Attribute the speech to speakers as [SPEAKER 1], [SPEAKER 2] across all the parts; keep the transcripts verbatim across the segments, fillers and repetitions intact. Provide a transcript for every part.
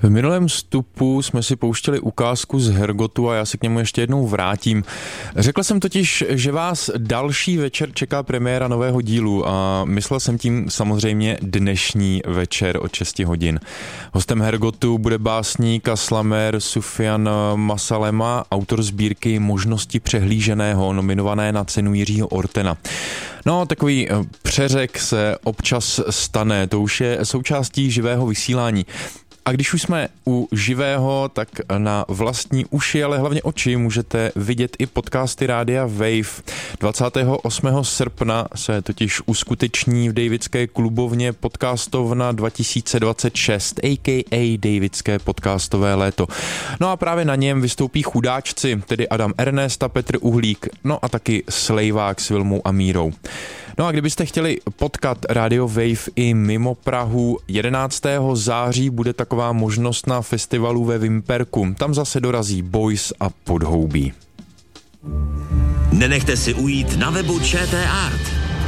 [SPEAKER 1] V minulém vstupu jsme si pouštěli ukázku z Hergotu a já se k němu ještě jednou vrátím. Řekl jsem totiž, že vás další večer čeká premiéra nového dílu a myslel jsem tím samozřejmě dnešní večer od šest hodin. Hostem Hergotu bude básník a slamér Soufiane Masalema, autor sbírky Možnosti přehlíženého, nominované na cenu Jiřího Ortena. No, takový přeřek se občas stane, to už je součástí živého vysílání. A když už jsme u živého, tak na vlastní uši, ale hlavně oči můžete vidět i podcasty Rádia Wave. dvacátého osmého srpna se totiž uskuteční v Davidské klubovně podcastovna dva tisíce dvacet šest, a k a. Davidské podcastové léto. No a právě na něm vystoupí chudáčci, tedy Adam Ernest a Petr Uhlík, no a taky Slejvák s Vilmou a Mírou. No a kdybyste chtěli potkat Radio Wave i mimo Prahu, jedenáctého září bude taková možnost na festivalu ve Vimperku. Tam zase dorazí Boys a Podhoubí.
[SPEAKER 2] Nenechte si ujít na webu ČT Art.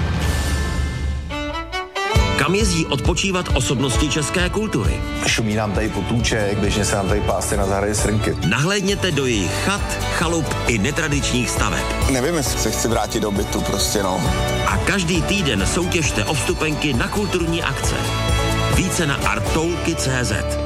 [SPEAKER 2] Kam jezdí odpočívat osobnosti české kultury?
[SPEAKER 3] Šumí nám tady potůček, běžně se nám tady pásy na zahradě srnky.
[SPEAKER 2] Nahlédněte do jejich chat, chalup i netradičních staveb.
[SPEAKER 4] Nevím, jestli se chci vrátit do bytu, prostě no.
[SPEAKER 2] A každý týden soutěžte o vstupenky na kulturní akce. Více na artoulky tečka cé zet.